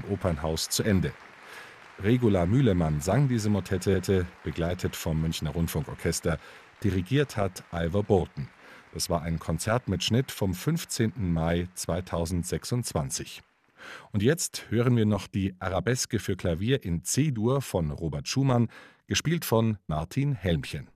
Opernhaus zu Ende. Regula Mühlemann sang diese Motette, begleitet vom Münchner Rundfunkorchester. Dirigiert hat Ivor Bolton. Das war ein Konzert mit Schnitt vom 15. Mai 2026. Und jetzt hören wir noch die Arabeske für Klavier in C-Dur von Robert Schumann, gespielt von Martin Helmchen.